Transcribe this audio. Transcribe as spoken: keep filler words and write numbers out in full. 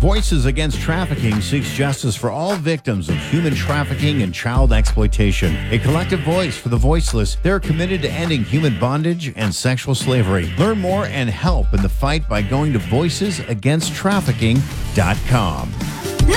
Voices Against Trafficking seeks justice for all victims of human trafficking and child exploitation. A collective voice for the voiceless, they're committed to ending human bondage and sexual slavery. Learn more and help in the fight by going to voices against trafficking dot com.